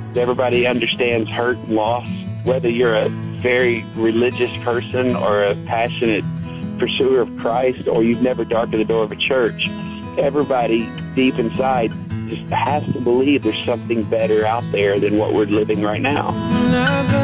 Everybody understands hurt and loss, whether you're a very religious person or a passionate pursuer of Christ, or you've never darkened the door of a church. Everybody deep inside just has to believe there's something better out there than what we're living right now.